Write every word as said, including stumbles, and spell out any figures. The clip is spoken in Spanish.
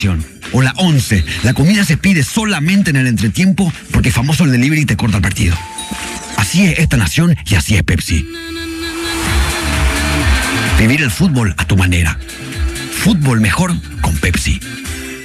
O la once, la comida se pide solamente en el entretiempo porque famoso el delivery te corta el partido. Así es esta nación y así es Pepsi. Vivir el fútbol a tu manera. Fútbol mejor con Pepsi.